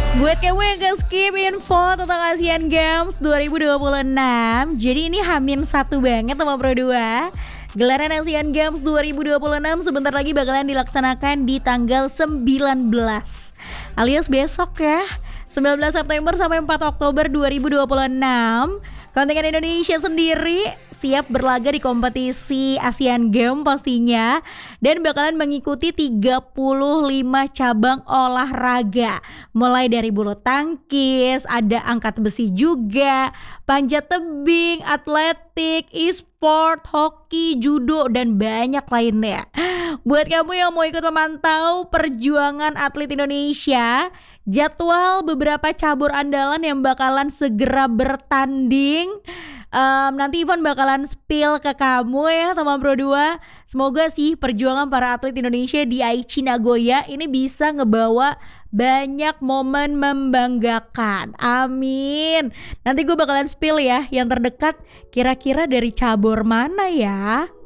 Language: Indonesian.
Buat kamu yang gak skip info tentang Asian Games 2026, jadi ini Hamin satu banget sama Pro 2. Gelaran Asian Games 2026 sebentar lagi bakalan dilaksanakan di tanggal 19 alias besok ya, 19 September sampai 4 Oktober 2026. Kontingen Indonesia sendiri siap berlaga di kompetisi Asian Games pastinya, dan bakalan mengikuti 35 cabang olahraga. Mulai dari bulu tangkis, ada angkat besi juga, panjat tebing, atletik, e-sport, hoki, judo, dan banyak lainnya. Buat kamu yang mau ikut memantau perjuangan atlet Indonesia, jadwal beberapa cabur andalan yang bakalan segera bertanding, nanti Ivan bakalan spill ke kamu ya teman Pro 2. Semoga sih perjuangan para atlet Indonesia di Aichi Nagoya ini bisa ngebawa banyak momen membanggakan. Amin. Nanti gue bakalan spill ya yang terdekat kira-kira dari cabur mana ya.